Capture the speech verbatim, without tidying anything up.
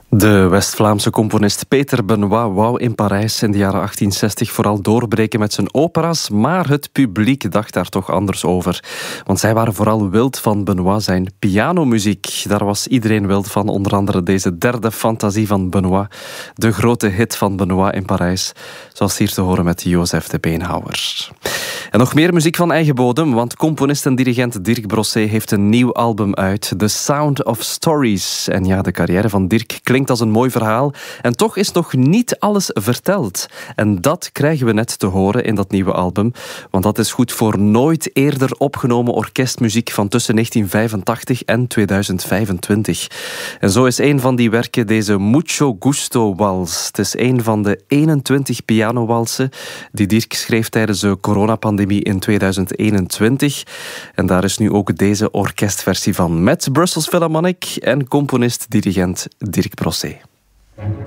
De West-Vlaamse componist Peter Benoit wou in Parijs in de jaren achttien zestig vooral doorbreken met zijn opera's, maar het publiek dacht daar toch anders over. Want zij waren vooral wild van Benoit zijn pianomuziek. Daar was iedereen wild van, onder andere deze derde fantasie van Benoit. De grote hit van Benoit in Parijs, zoals hier te horen met Jozef de Beenhouwer. En nog meer muziek van eigen bodem, want componist en dirigent Dirk Brossé heeft een nieuw album uit, The Sound of Stories. En ja, de carrière van Dirk klinkt als een mooi verhaal en toch is nog niet alles verteld. En dat krijgen we net te horen in dat nieuwe album, want dat is goed voor nooit eerder opgenomen orkestmuziek van tussen negentien vijfentachtig en tweeduizend vijfentwintig. En zo is een van die werken deze Mucho Gusto Wals. Het is een van de eenentwintig pianowalsen die Dirk schreef tijdens de coronapandemie in tweeduizend eenentwintig. En daar is nu ook deze orkestversie van met Brussels Philharmonic en componist-dirigent Dirk Brossé.